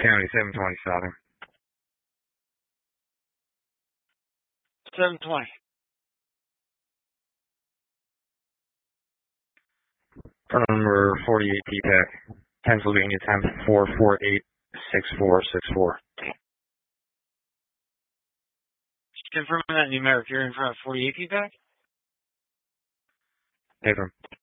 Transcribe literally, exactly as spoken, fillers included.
County, seven twenty Southern. seven twenty. Phone number forty-eight P PAC, Pennsylvania, ten four four eight six four six four. Confirming that numeric, you're in front of forty-eight P PAC? Hey, from